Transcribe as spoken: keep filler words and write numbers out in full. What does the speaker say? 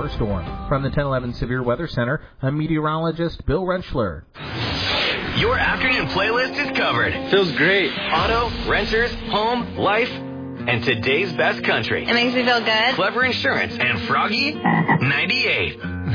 for a storm. From the ten eleven Severe Weather Center, I'm meteorologist Bill Rentschler. Your afternoon playlist is covered. Feels great. Auto, renters, home, life, and today's best country. It makes me feel good. Clever Insurance and Froggy ninety-eight.